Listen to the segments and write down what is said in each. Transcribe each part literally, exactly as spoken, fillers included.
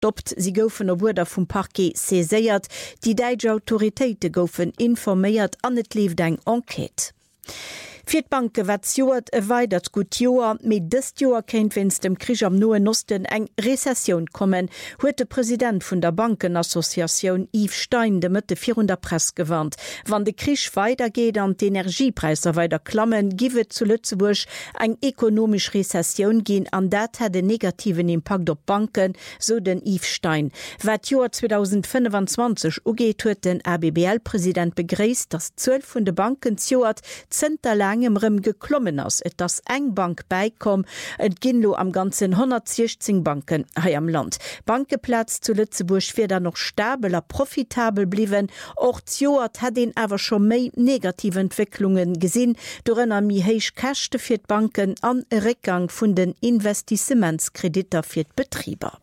gestoppt. Sie goufen op Wuder vum Parquet seséiert. Die deitsche Autoritéite goufen informéiert an et lief eng Enquete. Vier Banke wat Joert erweitert gut Joer, mit dëst Joer kennt wenns dem Krich am Noen Osten eng Rezession kommen, huet de Präsident vun der Bankenassoziation Yves Stein de Mëtte vierhundert Press gewarnt. Wann de Krich weitergeht an d'Energiepreiser weiter klammen, giwet zu Lützeburg eng ekonomisch Rezession gin an dat hat den negativen Impact op Banken, so den Yves Stein. Wat Joer zwanzig fünfundzwanzig ugeet huet den A B B L-Präsident begréist, dass zwölf vun de Banken Joert zenterlang engem geklommen ass, et das eng Bank beikom, et ginlo am ganzen hundertsechzehn Banken hai am Land. Bankeplatz zu Lützeburg fir da noch stabiler, profitabel bliwen, och Joert hat den awer schon méi negative Entwicklungen gesinn, dorënner mi héich Kächte fir d Banken an e Rückgang vun den Investissementskrediter fir d Betrieber.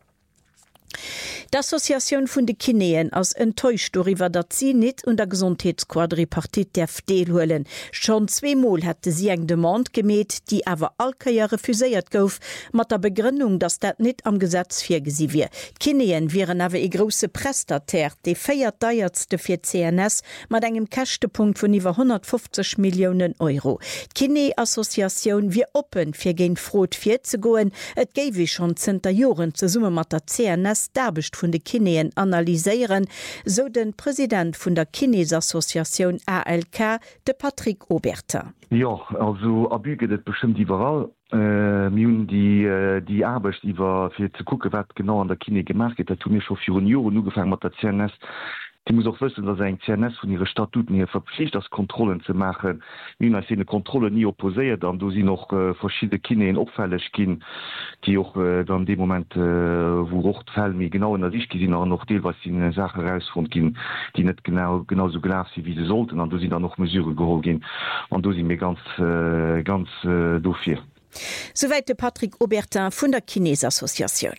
D'Assoziation vun de Kineen ass enttäuscht oriwwer dat sie net und der Gesundheitsquadripartit derf deelhuelen. Schon zweemal hätte sie eng Demand gemet, die awer alkeier refuséiert gouf, mat der Begründung, dass dat net am Gesetz firgesi wie. Kineen wären awer e grosse Prestateur, de feiert deiertste fir C N S mat engem Kächtepunkt vun iwwer hundertfünfzig Millionen Euro. Kinee-Assoziation wie open fir géint Frot fir ze goen, et géiwi schon zenter Joren ze Summe mat der C N S d'Arbecht vun de Kineen analyseieren, so den Präsident vun der Kinees-Assoziation A L K, de Patrick Oberter. Ja, also abüget et bestimmt überall. Äh, Miun die äh, die Arbecht iwwer fir ze kucke wat genau an der Kine gemacht, dat tu mir schon vier Joren nu gefangen mat der C N S. Die muss auch wissen, dass ein C N S von ihre Statuten hier verpflichtet, das Kontrollen zu machen. Wie man eine Kontrolle nie opposiert, dann do sie noch äh, verschiedene Kinder auffällig gehen, die auch äh, dann in dem Moment, äh, wo Rochtfälle mir genau in der Sicht gesehen haben, noch die, was sie in eine Sache rausgefunden, die nicht genau genauso klar sind, wie sie sollten, dann do sie dann noch Mesuren geholt gehen. Und do sind mir ganz, äh, ganz äh, dafür. Soweit der Patrick Obertin von der Kinees-Assoziation.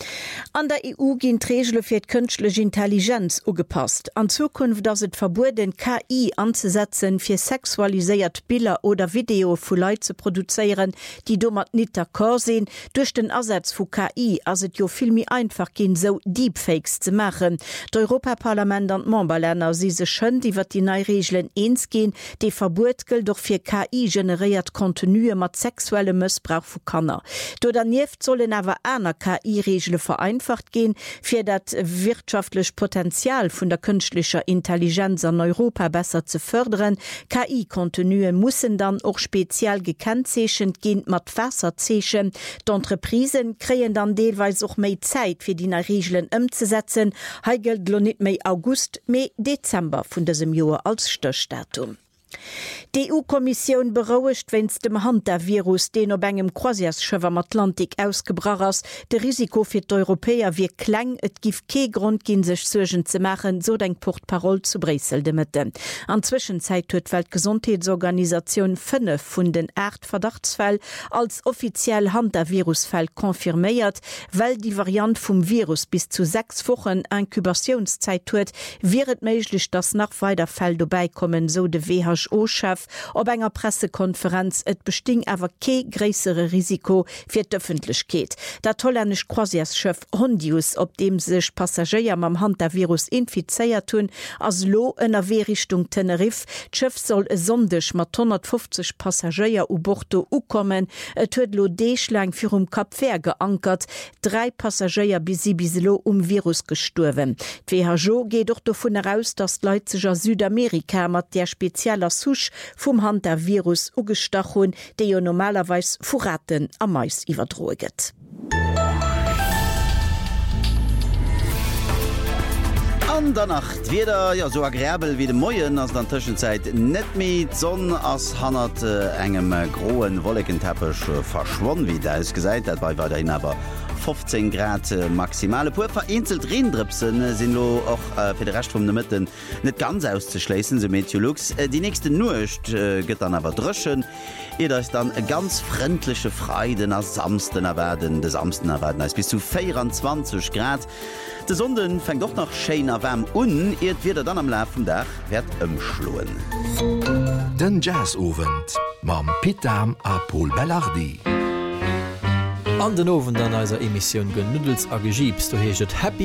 An der E U ginn d'Regelle fir d'künstlech Intelligenz ugepasst. An Zukunft ass et verboden K I anzusetzen fir sexualiséiert Bilder oder Video vu Leiit ze produzéieren, die dommer net d'accord sinn. Durch den Ersatz vu K I ass et jo filmi einfach ginn so Deepfakes ze machen. D'Europaparlament an d'Memberlänner si se schën, iwwer die neii Regelen eens gin, déi verbot gëll doch fir K I generiert Kontinue mat sexuelle Mëssbrauch vu Kanner. Do daneft sollen awer aner K I-Regel vereinfacht gehen, für das wirtschaftliche Potenzial von der künstlicher Intelligenz an Europa besser zu fördern. K I-Kontinue müssen dann auch speziell gekennzeichnet gehen mit Wasserzeichen. Die Entreprisen kriegen dann teilweise auch mehr Zeit für die Regeln umzusetzen. Hier gilt nicht mehr August, mehr Dezember von diesem Jahr als Stichdatum. Die E U-Kommission berouecht wenns dem Hantavirus, den op engem Croisièreschiff am Atlantik ausgebracht ass, de Risiko fir d'Europäer wie kleng, et gif ke Grund gin sech Surgen ze machen, so deng Portparol zu Bresel demette. An Zwischenzeit huet Weltgesundheitsorganisation fünf vun den acht Verdachtsfall als offiziell Hantavirusfall konfirméiert, weil die Variant vum Virus bis zu sechs Wochen Inkubationszeit huet, wäret méiglich, dass nach weiter Fall vorbeikommen, so de W H O-Chef op enger Pressekonferenz et besting awer ke gräisere Risiko fir d'Öffentlichkeit. Dat holländisch Croisièreschiff Hondius, op dem sech Passagier mam Hantavirus infizeiert hun, as lo ënner Werichtung Tenerife. D'Schiff soll e sondech mat hundertfünfzig Passagier u Bordeaux ukommen. Et huet lo Deechlang fir um Kap Vert geankert. Drei Passagier bis sie biselo um Virus gesturwen. W H O geht doch davon heraus, dass Leipziger Südamerika mat der spezieller Such vum Hantavirus ugestach hun, déi jo normalerweis Vorraten am Mais iwwerdroeget. An der Nacht wieder ja so agréabel wie de Moien ass an Tëschenzeit net mit Sonn ass hannert äh, engem äh, groen Wollekenteppech äh, verschwonnen, wie da is gesäit, dat war weiterhin aber fünfzehn Grad äh, maximale pur vereinzelt Rindripsen äh, sind lo auch äh, für den Rest von der Mitte nicht ganz auszuschließen, so Meteorologs. Äh, die nächste Nacht äh, geht dann aber dröschen. Ihr ist dann eine ganz freundliche Freude nach Samsten erwarten. Der Samsten erwarten ist bis zu vierundzwanzig Grad. Der Sonne fängt doch noch schöner warm an. Ihr wird dann am Laufe des Tages wird umschlagen. Den Jazzovent, mam Pitam a Paul Bellardi. An den Owen an eiser Emission gën Nudels a Gegiebs, du heget Happy